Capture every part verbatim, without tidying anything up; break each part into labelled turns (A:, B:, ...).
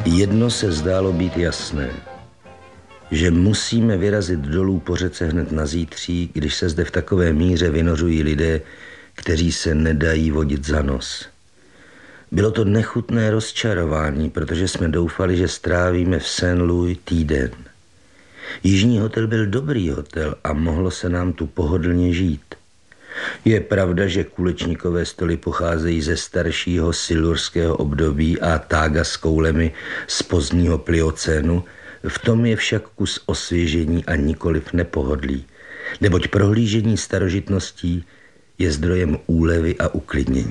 A: Jedno se zdálo být jasné, že musíme vyrazit dolů po řece hned na zítří, když se zde v takové míře vynořují lidé, kteří se nedají vodit za nos. Bylo to nechutné rozčarování, protože jsme doufali, že strávíme v Saint-Louis týden. Jižní hotel byl dobrý hotel a mohlo se nám tu pohodlně žít. Je pravda, že kulečníkové stoly pocházejí ze staršího silurského období a tága s koulemi z pozdního pliocénu, v tom je však kus osvěžení a nikoliv nepohodlí, neboť prohlížení starožitností je zdrojem úlevy a uklidnění.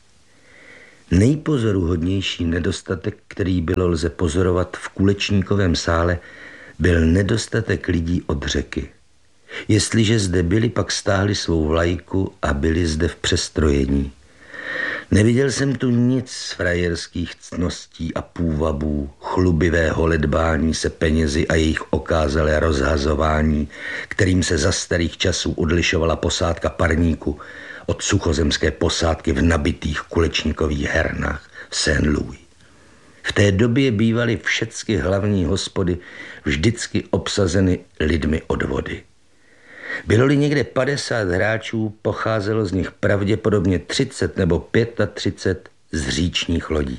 A: Nejpozoruhodnější nedostatek, který bylo lze pozorovat v kulečníkovém sále, byl nedostatek lidí od řeky. Jestliže zde byli, pak stáhli svou vlajku a byli zde v přestrojení. Neviděl jsem tu nic z frajerských ctností a půvabů, chlubivého ledbání se penězi a jejich okázalé rozhazování, kterým se za starých časů odlišovala posádka parníku od suchozemské posádky v nabitých kulečníkových hernách v Saint-Louis. V té době bývaly všecky hlavní hospody vždycky obsazeny lidmi od vody. Bylo-li někde padesát hráčů, pocházelo z nich pravděpodobně třicet nebo třicet pět z říčních lodí.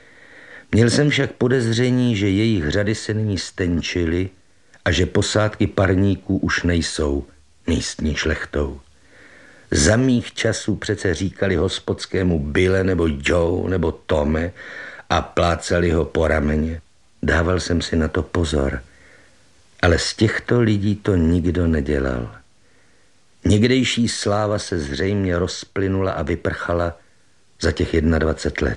A: Měl jsem však podezření, že jejich řady se nyní stenčily a že posádky parníků už nejsou místní šlechtou. Za mých časů přece říkali hospodskému Bille nebo Joe nebo Tome a plácali ho po rameně. Dával jsem si na to pozor, ale z těchto lidí to nikdo nedělal. Někdejší sláva se zřejmě rozplynula a vyprchala za těch dvacet jedna let.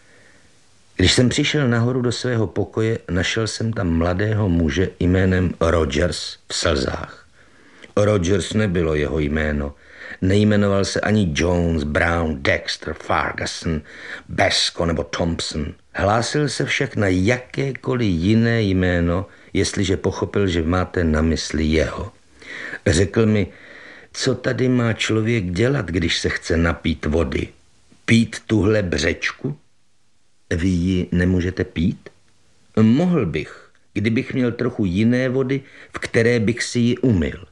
A: Když jsem přišel nahoru do svého pokoje, našel jsem tam mladého muže jménem Rogers v slzách. Rogers nebylo jeho jméno. Nejmenoval se ani Jones, Brown, Dexter, Ferguson, Besko nebo Thompson. Hlásil se však na jakékoliv jiné jméno, jestliže pochopil, že máte na mysli jeho. Řekl mi, co tady má člověk dělat, když se chce napít vody? Pít tuhle břečku? Vy ji nemůžete pít? Mohl bych, kdybych měl trochu jiné vody, v které bych si ji umyl.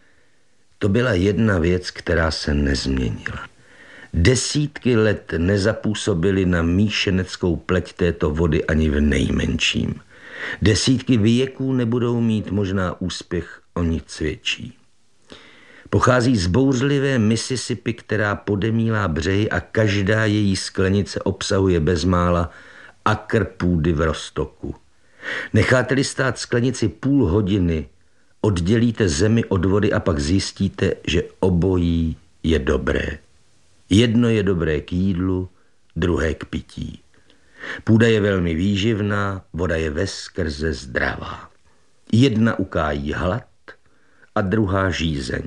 A: To byla jedna věc, která se nezměnila. Desítky let nezapůsobily na míšeneckou pleť této vody ani v nejmenším. Desítky věků nebudou mít možná úspěch o nic větší. Pochází z bouřlivé Mississippi, která podemílá břehy a každá její sklenice obsahuje bezmála akr půdy v roztoku. Necháte-li stát sklenici půl hodiny, oddělíte zemi od vody a pak zjistíte, že obojí je dobré. Jedno je dobré k jídlu, druhé k pití. Půda je velmi výživná, voda je veskrze zdravá. Jedna ukájí hlad a druhá žízeň.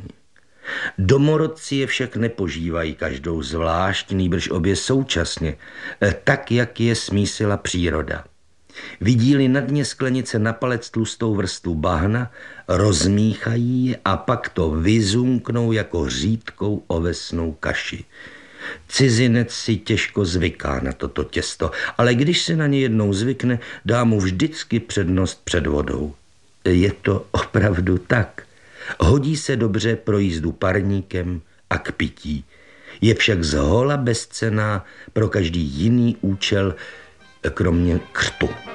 A: Domorodci je však nepožívají každou zvlášť, nýbrž obě současně, tak, jak je smísila příroda. Vidí-li na dně sklenice na palec tlustou vrstvu bahna, rozmíchají je a pak to vyzunknou jako řídkou ovesnou kaši. Cizinec si těžko zvyká na toto těsto, ale když se na ně jednou zvykne, dá mu vždycky přednost před vodou. Je to opravdu tak. Hodí se dobře pro jízdu parníkem a k pití. Je však zhola bezcenná pro každý jiný účel, kromě křtu.